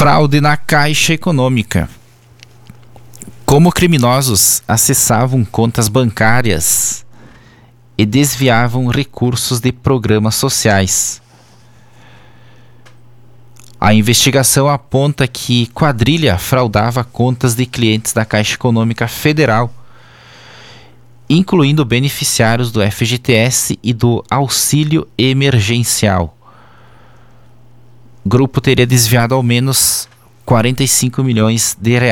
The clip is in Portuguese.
Fraude na Caixa Econômica. Como criminosos acessavam contas bancárias e desviavam recursos de programas sociais. A investigação aponta que quadrilha fraudava contas de clientes da Caixa Econômica Federal, incluindo beneficiários do FGTS e do auxílio emergencial. O grupo teria desviado ao menos 45 milhões de reais.